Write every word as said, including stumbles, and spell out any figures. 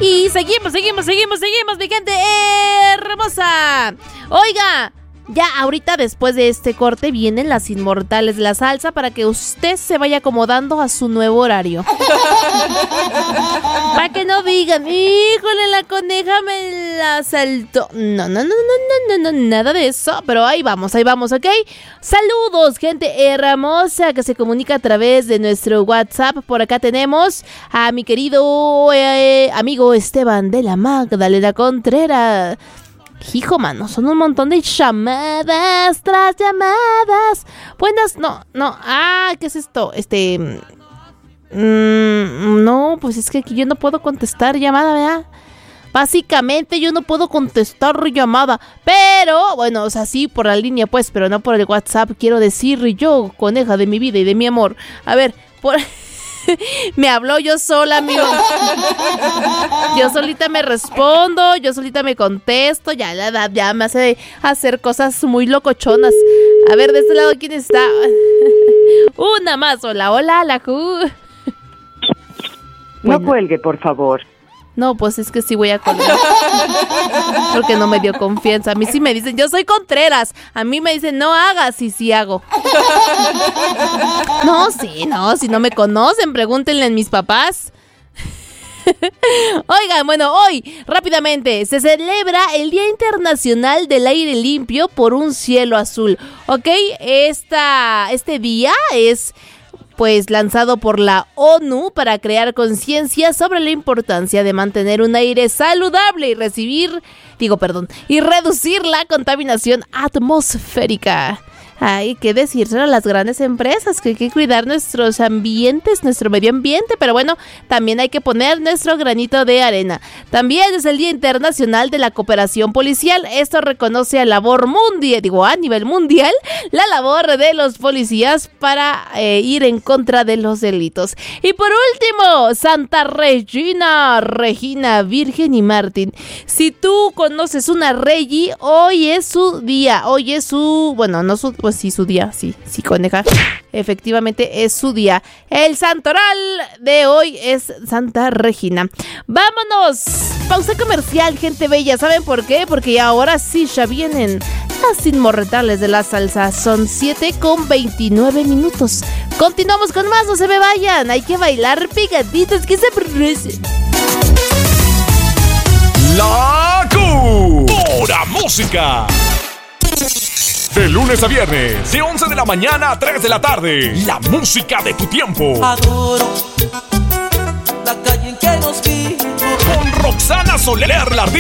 Y seguimos, seguimos, seguimos, seguimos, mi gente hermosa. Oiga, ya ahorita después de este corte vienen las inmortales de la salsa para que usted se vaya acomodando a su nuevo horario. Para que no digan, híjole, la coneja me la saltó. No, no, no, no, no, no, no, nada de eso. Pero ahí vamos, ahí vamos, ¿ok? Saludos, gente hermosa que se comunica a través de nuestro WhatsApp. Por acá tenemos a mi querido eh, amigo Esteban de la Magdalena Contreras. Hijo, mano, son un montón de llamadas tras llamadas. Buenas, no, no, ah, ¿qué es esto? Este, mmm, no, pues es que aquí yo no puedo contestar llamada, ¿verdad? Básicamente yo no puedo contestar llamada, pero, bueno, o sea, sí por la línea, pues, pero no por el WhatsApp, quiero decir yo, coneja de mi vida y de mi amor. A ver, por... me habló yo sola, amigo. Yo solita me respondo, yo solita me contesto. Ya la edad ya me hace hacer cosas muy locochonas. A ver, de este lado, ¿quién está? Una más, hola, hola, la ju. No bueno. Cuelgue, por favor. No, pues es que sí voy a colgar. Porque no me dio confianza. A mí sí me dicen, yo soy Contreras. A mí me dicen, no hagas, y sí hago. No, sí, no, si no me conocen, pregúntenle a mis papás. Oigan, bueno, hoy, rápidamente, se celebra el Día Internacional del Aire Limpio por un Cielo Azul. ¿Ok? Esta, este día es... pues lanzado por la ONU para crear conciencia sobre la importancia de mantener un aire saludable y recibir, digo perdón, y reducir la contaminación atmosférica. Hay que decírselo a las grandes empresas que hay que cuidar nuestros ambientes, nuestro medio ambiente, pero bueno, también hay que poner nuestro granito de arena. También es el Día Internacional de la Cooperación Policial. Esto reconoce a labor mundial, digo a nivel mundial, la labor de los policías para eh, ir en contra de los delitos. Y por último, Santa Regina, Regina, Virgen y Martín. Si tú conoces una Regi, hoy es su día, hoy es su, bueno, no su, pues sí, su día, sí, sí, coneja. Efectivamente es su día. El santoral de hoy es Santa Regina. ¡Vámonos! Pausa comercial, gente bella. ¿Saben por qué? Porque ahora sí ya vienen las inmortales de la salsa. Son siete con veintinueve minutos. Continuamos con más, no se me vayan. Hay que bailar pegaditos, que se parece. La Q. Pura música. De lunes a viernes, de once de la mañana a tres de la tarde. La música de tu tiempo. Adoro la calle en que nos vimos. Con Roxana Soler, la ardilla.